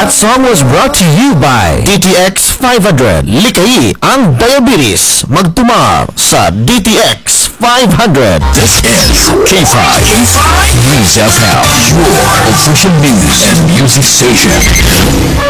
That song was brought to you by DTX 500. Likay ang diabetes. Magtumar sa DTX 500. This is K5. News FM, your official news and music station.